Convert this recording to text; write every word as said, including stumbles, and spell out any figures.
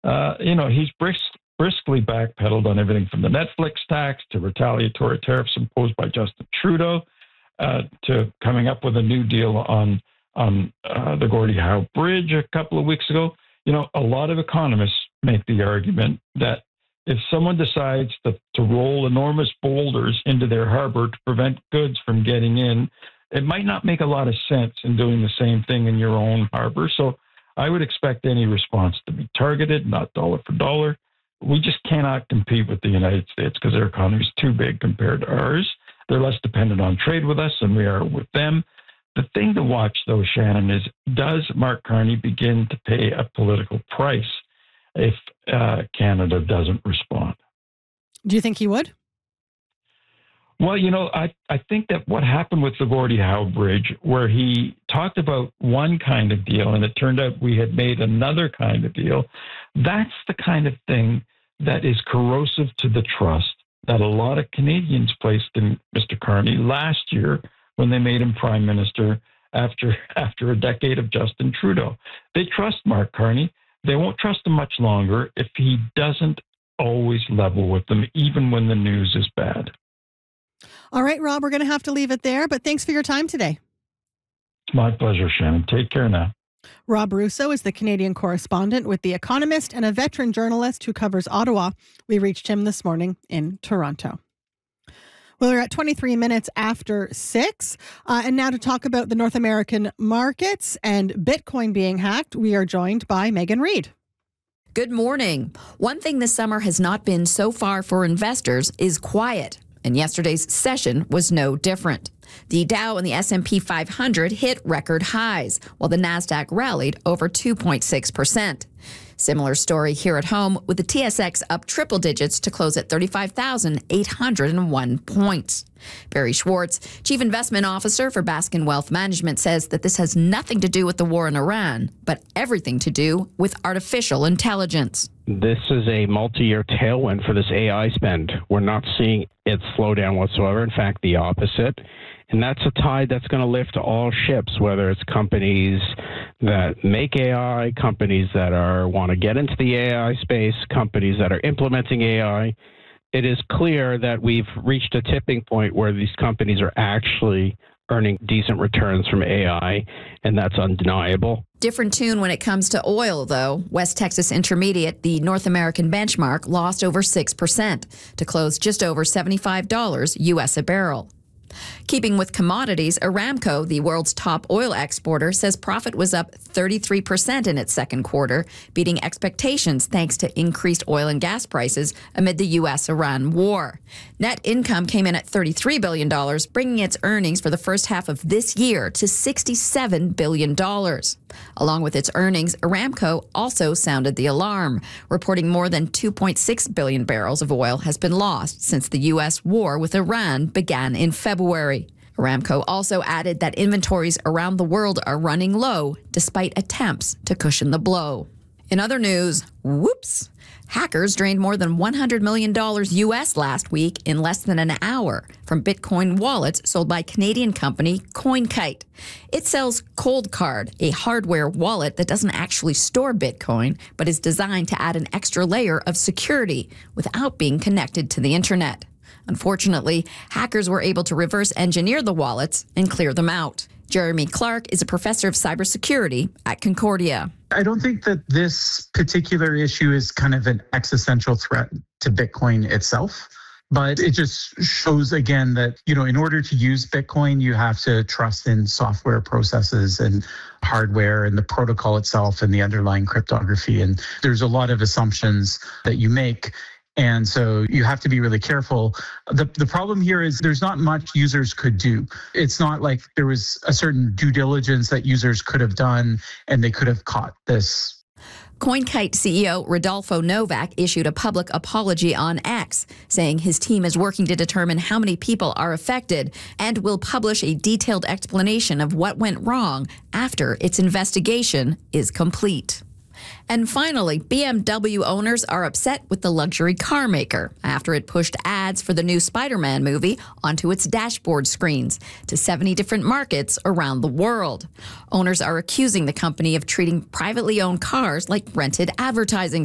uh, you know, he's brisk, briskly backpedaled on everything from the Netflix tax to retaliatory tariffs imposed by Justin Trudeau uh, to coming up with a new deal on on uh, the Gordie Howe Bridge a couple of weeks ago. You know, a lot of economists make the argument that if someone decides to, to roll enormous boulders into their harbor to prevent goods from getting in, it might not make a lot of sense in doing the same thing in your own harbor. So I would expect any response to be targeted, not dollar for dollar. We just cannot compete with the United States because their economy is too big compared to ours. They're less dependent on trade with us than we are with them. The thing to watch, though, Shannon, is does Mark Carney begin to pay a political price if uh, Canada doesn't respond? Do you think he would? Well, you know, I, I think that what happened with the Gordie Howe Bridge, where he talked about one kind of deal and it turned out we had made another kind of deal, that's the kind of thing that is corrosive to the trust that a lot of Canadians placed in Mister Carney last year when they made him prime minister after after a decade of Justin Trudeau. They trust Mark Carney. They won't trust him much longer if he doesn't always level with them, even when the news is bad. All right, Rob, we're going to have to leave it there, but thanks for your time today. It's my pleasure, Shannon. Take care now. Rob Russo is the Canadian correspondent with The Economist and a veteran journalist who covers Ottawa. We reached him this morning in Toronto. Well, we're at twenty-three minutes after six. Uh, and now to talk about the North American markets and Bitcoin being hacked, we are joined by Megan Reid. Good morning. One thing this summer has not been so far for investors is quiet. And yesterday's session was no different. The Dow and the S and P five hundred hit record highs, while the Nasdaq rallied over two point six percent. Similar story here at home, with the T S X up triple digits to close at thirty-five thousand eight hundred one points. Barry Schwartz, Chief Investment Officer for Baskin Wealth Management, says that this has nothing to do with the war in Iran, but everything to do with artificial intelligence. This is a multi-year tailwind for this A I spend. We're not seeing it slow down whatsoever. In fact, the opposite. And that's a tide that's going to lift all ships, whether it's companies that make A I, companies that are want to get into the A I space, companies that are implementing A I. It is clear that we've reached a tipping point where these companies are actually earning decent returns from A I, and that's undeniable. Different tune when it comes to oil, though. West Texas Intermediate, the North American benchmark, lost over six percent to close just over seventy-five dollars U S a barrel. Keeping with commodities, Aramco, the world's top oil exporter, says profit was up thirty-three percent in its second quarter, beating expectations thanks to increased oil and gas prices amid the U S Iran war. Net income came in at thirty-three billion dollars, bringing its earnings for the first half of this year to sixty-seven billion dollars. Along with its earnings, Aramco also sounded the alarm, reporting more than two point six billion barrels of oil has been lost since the U S war with Iran began in February. Aramco also added that inventories around the world are running low despite attempts to cushion the blow. In other news, whoops, hackers drained more than one hundred million dollars U S last week in less than an hour from Bitcoin wallets sold by Canadian company CoinKite. It sells ColdCard, a hardware wallet that doesn't actually store Bitcoin, but is designed to add an extra layer of security without being connected to the internet. Unfortunately, hackers were able to reverse engineer the wallets and clear them out. Jeremy Clark is a professor of cybersecurity at Concordia. I don't think that this particular issue is kind of an existential threat to Bitcoin itself, but it just shows again that, you know, in order to use Bitcoin, you have to trust in software processes and hardware and the protocol itself and the underlying cryptography. And there's a lot of assumptions that you make. And so you have to be really careful. The the problem here is there's not much users could do. It's not like there was a certain due diligence that users could have done and they could have caught this. CoinKite C E O Rodolfo Novak issued a public apology on X, saying his team is working to determine how many people are affected and will publish a detailed explanation of what went wrong after its investigation is complete. And finally, B M W owners are upset with the luxury car maker after it pushed ads for the new Spider-Man movie onto its dashboard screens to seventy different markets around the world. Owners are accusing the company of treating privately owned cars like rented advertising